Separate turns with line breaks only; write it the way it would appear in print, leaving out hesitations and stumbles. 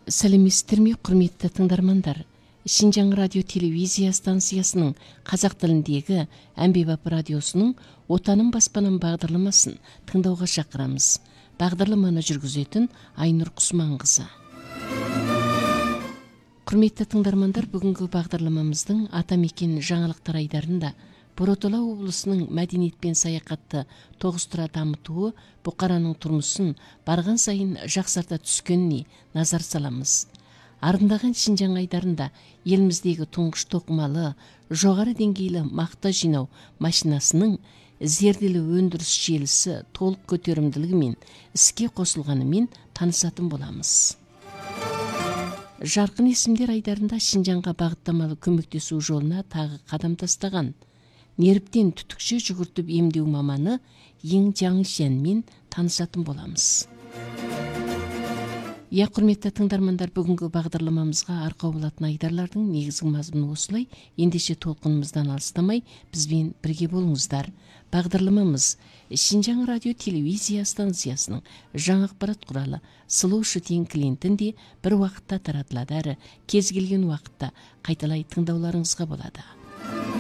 Сәлеметсіздер ме, құрметті тыңдармандар? Шинжаң радио телевизия станциясының қазақ тіліндегі әмбебап радиосының Отаным баспанам бағдарламасын тыңдауға шақырамыз. Бағдарламаны жүргізетін Айнұр Құсманқызы. Құрметті тыңдармандар, бүгінгі бағдарламамыздың атамекен жаңалықтар айдарында Бородала облысының мәдениет пен саяхатты тоғыстыра дамытуы бұқараның тұрмысын барған сайын жақсарта түскеніне назар саламыз. Арындаған Шинжаң айдарында еліміздегі тұңғыш тоқымалы, жоғары деңгейлі мақта жинау машинасының зерделі өндіріс желісі толық көтерімділігімен іске қосылғанымен танысатын боламыз. Жарқын есімдер айдарында Шинжаңға бағыттамалы көмектесу жолына тағы қадам тастаған нервтен түтікше жүгіртіп емдеу маманы Ең Жаңшенмен танысатын боламыз. Құрметті тыңдармандар, бүгінгі бағдарламамызға арқау болатын айдарлардың негізгі мазмұны осылай. Ендеше толқынымыздан алыстамай, бізбен бірге болыңыздар. Бағдарламамыз Шинжаң радио телевизия станциясының жаңа ақпарат құралы Сұлу Шүтен клиентінде бір уақытта таратылады, әрі кез келген уақытта қайталай тыңдауларыңызға болады.